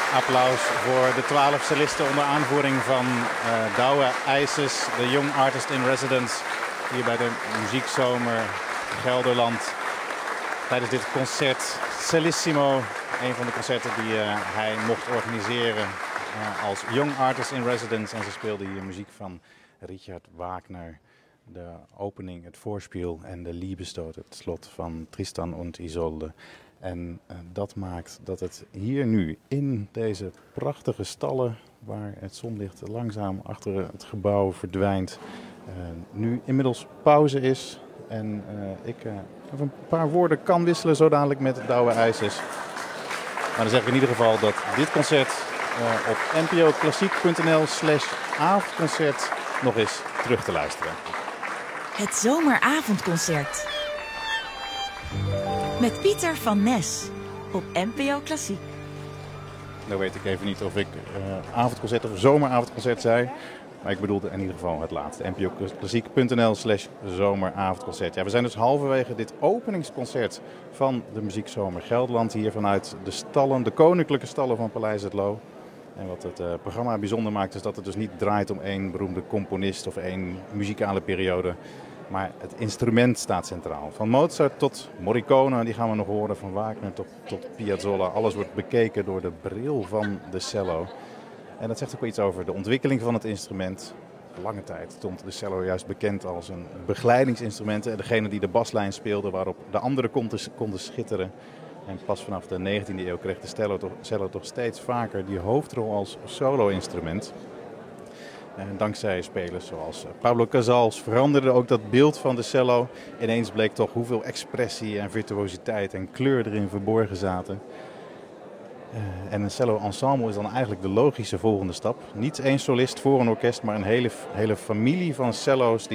Applaus voor de 12 cellisten onder aanvoering van Douwe IJsses, de Young Artist in Residence, hier bij de Muziekzomer Gelderland. Tijdens dit concert Cellissimo, een van de concerten die hij mocht organiseren als Young Artist in Residence. En ze speelden hier muziek van Richard Wagner, de opening, het voorspiel en de Liebestod, het slot van Tristan und Isolde. En dat maakt dat het hier nu in deze prachtige stallen, waar het zonlicht langzaam achter het gebouw verdwijnt, nu inmiddels pauze is. En ik even een paar woorden kan wisselen zo dadelijk met Douwe IJsses. Maar dan zeg ik in ieder geval dat dit concert op npoklassiek.nl/avondconcert nog eens terug te luisteren. Het zomeravondconcert. Met Pieter van Nes op NPO Klassiek. Nou weet ik even niet of ik avondconcert of zomeravondconcert zei. Maar ik bedoelde in ieder geval het laatste. npoklassiek.nl/zomeravondconcert. Ja, we zijn dus halverwege dit openingsconcert van de Muziekzomer Gelderland. Hier vanuit de stallen, de koninklijke stallen van Paleis Het Loo. En wat het programma bijzonder maakt is dat het dus niet draait om één beroemde componist of één muzikale periode. Maar het instrument staat centraal. Van Mozart tot Morricone, die gaan we nog horen. Van Wagner tot Piazzolla. Alles wordt bekeken door de bril van de cello. En dat zegt ook wel iets over de ontwikkeling van het instrument. Lange tijd stond de cello juist bekend als een begeleidingsinstrument. Degene die de baslijn speelde, waarop de anderen konden schitteren. En pas vanaf de 19e eeuw kreeg de cello toch steeds vaker die hoofdrol als solo-instrument. En dankzij spelers zoals Pablo Casals veranderde ook dat beeld van de cello. Ineens bleek toch hoeveel expressie en virtuositeit en kleur erin verborgen zaten. En een cello-ensemble is dan eigenlijk de logische volgende stap. Niet één solist voor een orkest, maar een hele familie van cello's